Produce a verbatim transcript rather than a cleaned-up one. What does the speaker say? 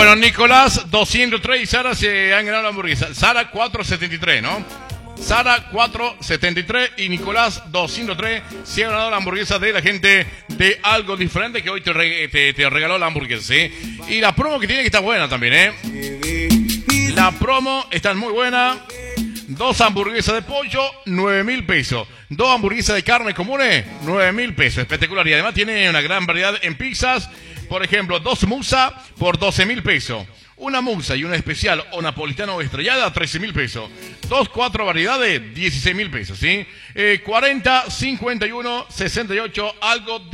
Bueno, Nicolás doscientos tres y Sara se han ganado la hamburguesa. Sara cuatrocientos setenta y tres, ¿no? Sara cuatrocientos setenta y tres y Nicolás doscientos tres se han ganado la hamburguesa de la gente de Algo Diferente, que hoy te, re, te, te regaló la hamburguesa, ¿sí? Y la promo que tiene que estar buena también, ¿eh? La promo está muy buena. Dos hamburguesas de pollo, nueve mil pesos. Dos hamburguesas de carne comunes, nueve mil pesos. Espectacular. Y además tiene una gran variedad en pizzas. Por ejemplo, dos musa por doce mil pesos. Una musa y una especial o napolitana o estrellada, trece mil pesos. Dos, cuatro variedades, dieciséis mil pesos, ¿sí? Eh, cuarenta, cincuenta y uno, sesenta y ocho, algo